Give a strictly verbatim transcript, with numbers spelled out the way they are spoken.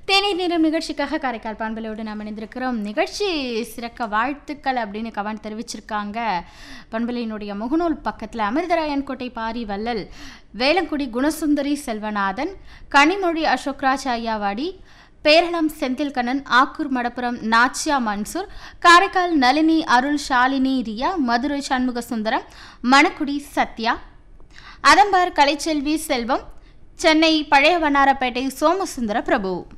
தேநீர் நேரம் நிகழ்ச்சிக்காக காரைக்கால் பண்பலையோடு நாம் இணைந்திருக்கிறோம். நிகழ்ச்சி சிறக்க வாழ்த்துக்கள் அப்படின்னு கவன் தெரிவிச்சிருக்காங்க. பண்பலையினுடைய முகநூல் பக்கத்தில் அமிர்தராயன் கோட்டை பாரி வல்லல், வேளங்குடி குணசுந்தரி செல்வநாதன், கனிமொழி அசோக்ராஜ் ஐயாவாடி, பேரளம் செந்தில்கண்ணன், ஆக்கூர் மடப்புரம் நாச்சியா மன்சூர், காரைக்கால் நளினி அருள், ஷாலினி ரியா, மதுரை சண்முக சுந்தரம், மணக்குடி சத்யா, அதம்பார் கலைச்செல்வி செல்வம், சென்னை பழைய வண்ணாரப்பேட்டை சோமசுந்தர பிரபு.